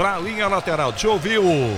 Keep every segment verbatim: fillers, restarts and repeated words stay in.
para a linha lateral. Deixa eu ouvir o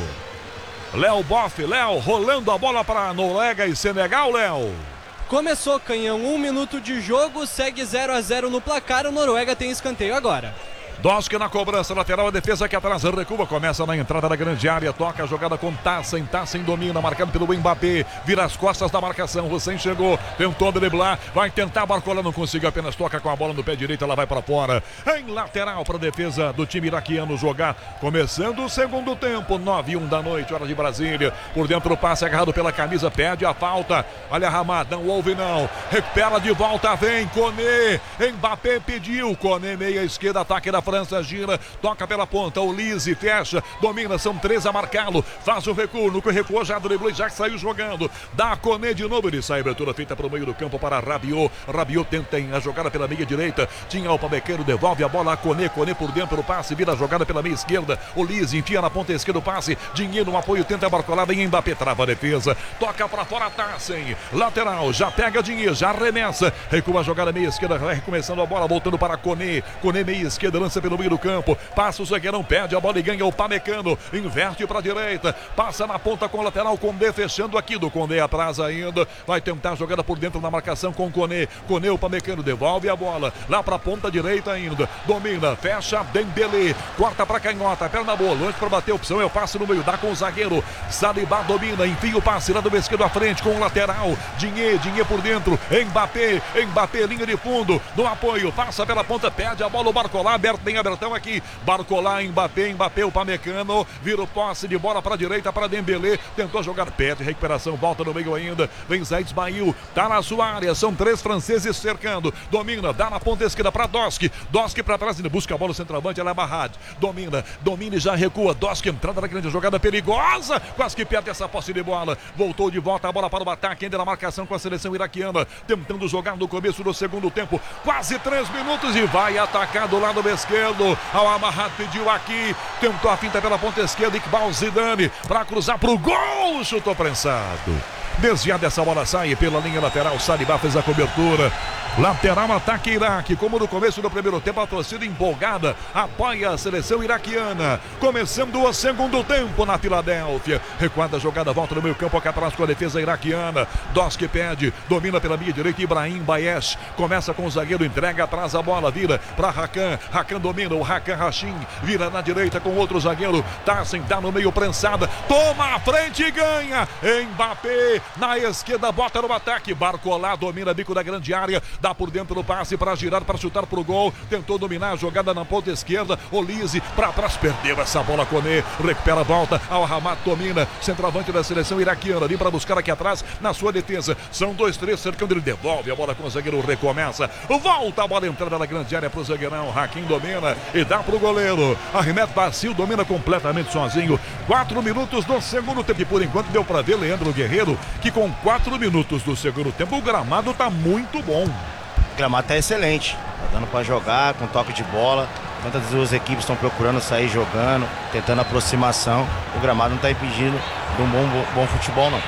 Léo Boff. Léo, rolando a bola para Noruega e Senegal, Léo. Começou, Canhão, um minuto de jogo, segue zero a zero no placar, o Noruega tem escanteio agora. Doski na cobrança lateral, a defesa aqui atrás recua, começa na entrada da grande área, toca a jogada com Tassen, Tassen domina, marcado pelo Mbappé, vira as costas da marcação, Hussein chegou, tentou driblar, vai tentar, Barcola não conseguiu, apenas toca com a bola no pé direito, ela vai para fora, em lateral para a defesa do time iraquiano jogar, começando o segundo tempo, nove e um da noite, hora de Brasília, por dentro o passe agarrado pela camisa, pede a falta, olha Ramad, não houve não, recupera de volta, vem, Koné, Mbappé pediu, Koné meia esquerda, ataque da França, gira, toca pela ponta, o Lise fecha, domina, são três a marcá-lo, faz o recuo, no que recuou já driblou e já saiu jogando, dá a Koné de novo, ele sai, abertura feita para o meio do campo para Rabiot, Rabiot tenta a jogada pela meia direita, tinha o Pamequeiro, devolve a bola a Koné, Koné por dentro, o passe, vira a jogada pela meia esquerda, o Lise enfia na ponta esquerda o passe, Dinheiro no apoio, tenta Barcola, vem Mbappé, trava a defesa, toca para fora, Tassen, lateral, já pega Dinheiro, já arremessa, recua a jogada meia esquerda, recomeçando a bola, voltando para Koné, Koné meia esquerda, lança pelo meio do campo, passa o zagueirão, perde a bola e ganha o Pamecano, inverte para a direita, passa na ponta com o lateral, Condé fechando aqui do Condé atrás ainda, vai tentar a jogada por dentro na marcação com o Koné, Koné o Pamecano devolve a bola, lá para a ponta direita ainda, domina, fecha, Dembélé, corta para canhota, perna boa, longe para bater, opção é o passe no meio, dá com o zagueiro, Saliba domina, enfia o passe lá do esquerdo à frente com o lateral, Dinheiro, Dinheiro por dentro, Mbappé, Mbappé, linha de fundo, no apoio, passa pela ponta, perde a bola, o Barcola, aberto, tem abertão aqui, Barcola, Mbappé, Mbappé, o Pamecano, vira o posse de bola para a direita, para Dembélé, tentou jogar perto, recuperação, volta no meio ainda, vem Zé Ismail, tá na sua área, são três franceses cercando, domina, dá na ponta esquerda para Doski, Doski para trás, ele busca a bola, o centroavante, ela é barrado, domina, domina e já recua, Doski entrada na grande jogada perigosa, quase que perde essa posse de bola, voltou de volta a bola para o ataque, ainda na marcação com a seleção iraquiana, tentando jogar no começo do segundo tempo, quase três minutos e vai atacar do lado esquerdo, ao Amarrat pediu aqui, tentou a finta pela ponta esquerda, Iqbal Zidane, para cruzar para o gol, chutou prensado, desviada essa bola, sai pela linha lateral, Saliba fez a cobertura, lateral ataque Iraque, como no começo do primeiro tempo, a torcida empolgada apoia a seleção iraquiana, começando o segundo tempo na Filadélfia, recuada a jogada, volta no meio campo, aqui atrás com a defesa iraquiana, Doski pede, domina pela minha direita, Ibrahim Bayesh, começa com o zagueiro, entrega atrás a bola, vira para Hakan, Hakan domina, o Hakan Hashim, vira na direita com outro zagueiro, Tassen dá no meio prensada, toma a frente e ganha, Mbappé na esquerda, bota no ataque, Barcola domina bico da grande área, dá por dentro do passe para girar, para chutar pro gol, tentou dominar a jogada na ponta esquerda, Olise para trás, perdeu essa bola, Koné, recupera a volta, Al Hamad domina, centroavante da seleção iraquiana, ali para buscar aqui atrás, na sua defesa, são dois, três, cercando, ele devolve a bola com o zagueiro, recomeça, volta a bola, entrada na grande área pro zagueirão, Hakim domina e dá pro goleiro, Ahmed Basil domina completamente sozinho, quatro minutos do segundo tempo, e por enquanto deu para ver Leandro Guerreiro, que com quatro minutos do segundo tempo, o gramado tá muito bom. O gramado tá excelente, tá dando para jogar com toque de bola, tantas duas equipes estão procurando sair jogando, tentando aproximação, o gramado não tá impedindo de um bom, bom futebol não.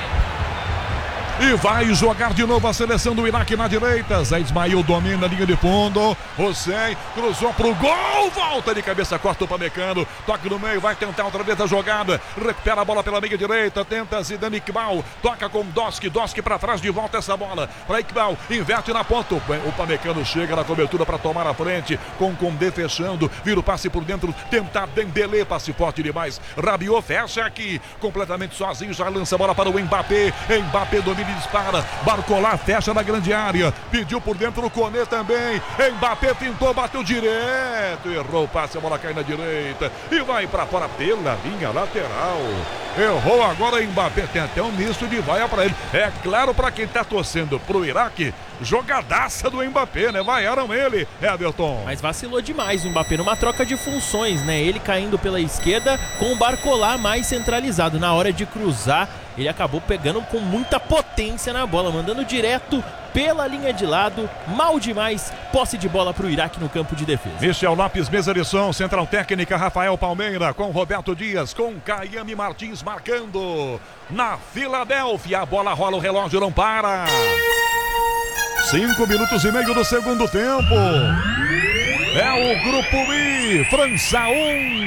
E vai jogar de novo a seleção do Iraque na direita. Zé Ismail domina a linha de fundo. Hussein cruzou pro gol. Volta de cabeça, corta o Pamecano. Toque no meio, vai tentar outra vez a jogada. Recupera a bola pela meia direita. Tenta Zidane, Iqbal. Toca com Doski. Doski para trás, de volta essa bola para Iqbal. Inverte na ponta. O Pamecano chega na cobertura para tomar a frente. Com Condé fechando. Vira o passe por dentro. Tenta Dembélé. Passe forte demais. Rabiot fecha aqui. Completamente sozinho. Já lança a bola para o Mbappé. Mbappé domina. Dispara, Barcola fecha na grande área, pediu por dentro o Koné também, Mbappé pintou, bateu direto, errou o passe, a bola cai na direita e vai para fora pela linha lateral, errou agora Mbappé, tem até um misto de vaia para ele, é claro, para quem tá torcendo pro Iraque, jogadaça do Mbappé, né, vaiaram ele, Everton. Mas vacilou demais o Mbappé numa troca de funções, né, ele caindo pela esquerda com o Barcola mais centralizado, na hora de cruzar, ele acabou pegando com muita potência na bola, mandando direto pela linha de lado, mal demais, posse de bola para o Iraque no campo de defesa. Michel Lopes, mesa de som, central técnica Rafael Palmeira, com Roberto Dias, com Caiane Martins marcando na Filadélfia, a bola rola, o relógio não para. Cinco minutos e meio do segundo tempo. É o Grupo I, França um,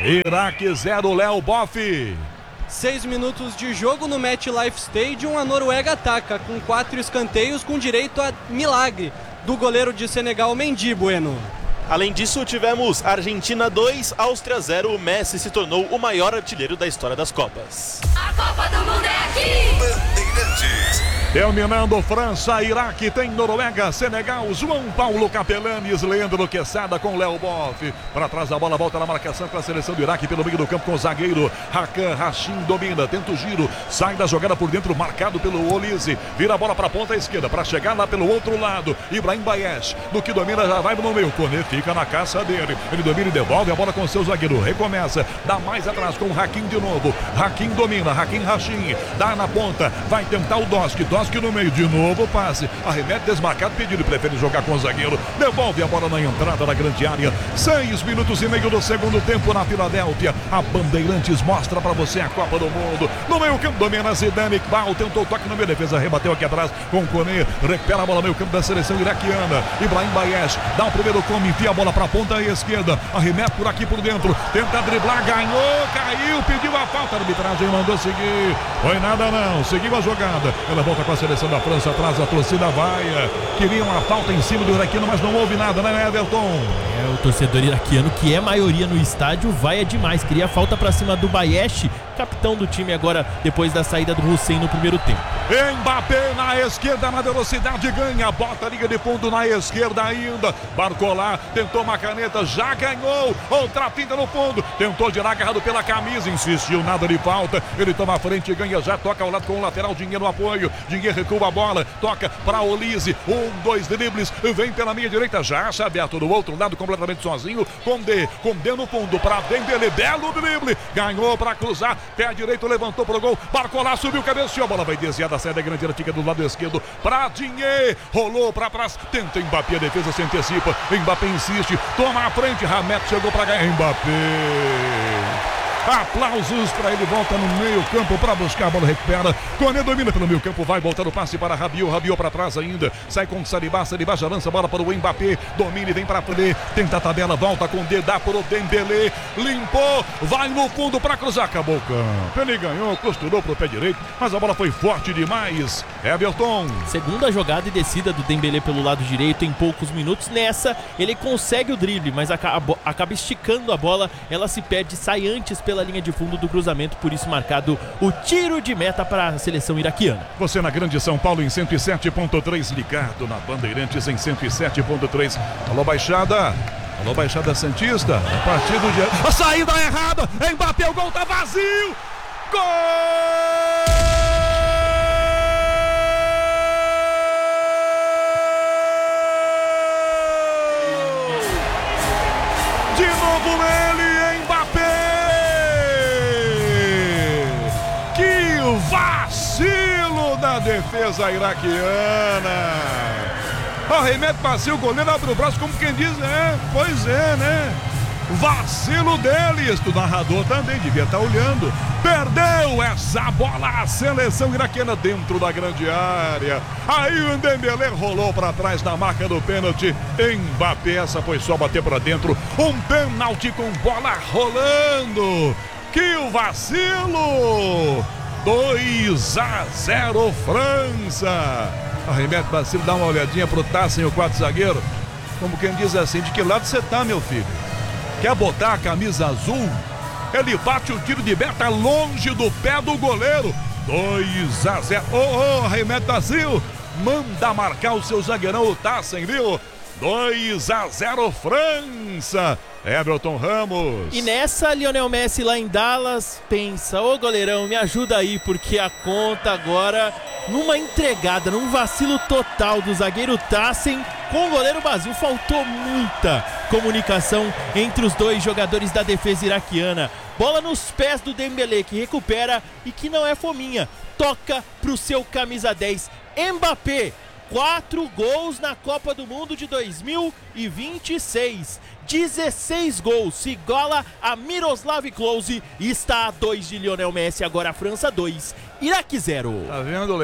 Iraque zero, Léo Boff. Seis minutos de jogo no MetLife Stadium, a Noruega ataca com quatro escanteios com direito a milagre do goleiro de Senegal, Mendy Bueno. Além disso, tivemos Argentina dois, Áustria zero. O Messi se tornou o maior artilheiro da história das Copas. A Copa do Mundo é aqui! Bandeirantes. Terminando França, Iraque, tem Noruega, Senegal, João Paulo Capelanes, Leandro Quesada com Léo Boff. Para trás da bola, volta na marcação com a seleção do Iraque pelo meio do campo com o zagueiro Hakan Rashim, domina, tenta o giro, sai da jogada por dentro, marcado pelo Olise, vira a bola para a ponta esquerda, para chegar lá pelo outro lado, Ibrahim Bayesh, do que domina já vai no meio, Kone fica na caça dele, ele domina e devolve a bola com o seu zagueiro, recomeça, dá mais atrás com o Hakim de novo, Hakim domina, Hakim Rashim, dá na ponta, vai tentar o Dosk, Dosk no meio, de novo passe, arremete desmarcado, pedido, prefere jogar com o zagueiro, devolve a bola na entrada da grande área, seis minutos e meio do segundo tempo na Filadélfia, a Bandeirantes mostra pra você a Copa do Mundo, no meio campo domina Zidane Iqbal, tentou o toque no meio, defesa rebateu aqui atrás com o Kone, recupera a bola no meio campo da seleção iraquiana, Ibrahim Bayesh, dá o primeiro come, enfia a bola pra ponta esquerda, arremete por aqui por dentro, tenta driblar, ganhou, caiu, pediu a falta, a arbitragem mandou seguir, foi nada não, seguiu a jogada, ela volta com a seleção da França, atrás a torcida vaia, queria uma falta em cima do iraquiano, mas não houve nada, né, Everton? É, o torcedor iraquiano, que é maioria no estádio, vaia demais, queria falta pra cima do Bayesh, capitão do time agora, depois da saída do Hussein no primeiro tempo. Mbappé na esquerda, na velocidade, ganha, bota a liga de fundo na esquerda ainda, Barcola tentou uma caneta, já ganhou, outra finta no fundo, tentou girar agarrado pela camisa, insistiu, nada de falta, ele toma a frente, ganha, já toca ao lado com o lateral, Dinheiro no apoio, Dinheiro recua a bola, toca para Olise, um, dois dribles, vem pela minha direita, já acha aberto do outro lado, completamente sozinho, Condé, Condé no fundo, para Dembélé, belo drible, ganhou para cruzar, pé direito, levantou pro gol, Barcola subiu, cabeceou, a bola vai desviada, sai da grande área, fica do lado esquerdo, para Dinheiro, rolou para trás, tenta Mbappé, a defesa se antecipa, Mbappé insiste, toma a frente, Ramet chegou para ganhar, Mbappé. Aplausos para ele, volta no meio campo para buscar a bola, recupera, Kone domina pelo meio campo, vai voltar o passe para Rabiot, Rabiot para trás ainda, sai com o Saliba, Saliba já lança a bola para o Mbappé, domina e vem para frente, tenta a tabela, volta com o D, dá para o Dembélé, limpou, vai no fundo para cruzar, acabou o campo, ele ganhou, costurou para o pé direito, mas a bola foi forte demais, Everton. Segunda jogada e descida do Dembélé pelo lado direito em poucos minutos, nessa ele consegue o drible, mas acaba, acaba esticando a bola, ela se perde, sai antes pela pela linha de fundo do cruzamento, por isso marcado o tiro de meta para a seleção iraquiana. Você na Grande São Paulo em cento e sete ponto três, ligado na Bandeirantes em cento e sete ponto três. Alô, Baixada. Alô, Baixada Santista. A partir do dia... A saída errada. Mbappé, o gol tá vazio. Gol! De novo ele, Mbappé! Que vacilo da defesa iraquiana! Arremete vazio, o goleiro abre o braço como quem diz, é, pois é, né? Vacilo deles, o narrador também devia estar olhando. Perdeu essa bola a seleção iraquiana dentro da grande área. Aí o Dembélé rolou para trás na marca do pênalti. Mbappé, essa foi só bater para dentro. Um pênalti com bola rolando. Que vacilo! dois a zero França. Arremete vacilo, dá uma olhadinha pro Tassen, o quarto zagueiro. Como quem diz assim, de que lado você tá, meu filho? Quer botar a camisa azul? Ele bate o tiro de meta longe do pé do goleiro. dois a zero. Oh, oh, arremete vazio. Manda marcar o seu zagueirão, o Tassen, viu? dois a zero França. Everton Ramos. E nessa, Lionel Messi lá em Dallas pensa, ô goleirão, me ajuda aí, porque a conta agora, numa entregada, num vacilo total do zagueiro Tassen com o goleiro vazio, faltou muita comunicação entre os dois jogadores da defesa iraquiana. Bola nos pés do Dembélé, que recupera e que não é fominha, toca pro seu camisa dez, Mbappé. Quatro gols na Copa do Mundo de dois mil e vinte e seis. dezesseis gols, se iguala a Miroslav Klose e está a dois de Lionel Messi. Agora a França dois, Iraque zero. Tá vendo,